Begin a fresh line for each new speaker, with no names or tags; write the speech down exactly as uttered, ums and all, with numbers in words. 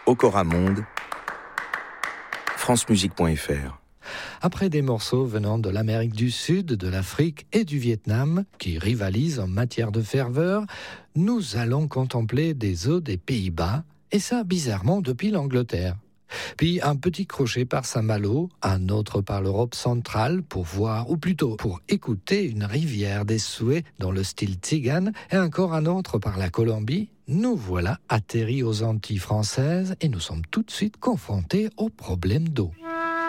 Okora Monde, francemusique point f r.
Après des morceaux venant de l'Amérique du Sud, de l'Afrique et du Vietnam, qui rivalisent en matière de ferveur, nous allons contempler des eaux des Pays-Bas, et ça bizarrement depuis l'Angleterre. Puis un petit crochet par Saint-Malo, un autre par l'Europe centrale pour voir, ou plutôt pour écouter une rivière des souhaits dans le style tzigane, et encore un autre par la Colombie. Nous voilà atterris aux Antilles françaises et nous sommes tout de suite confrontés au problème d'eau.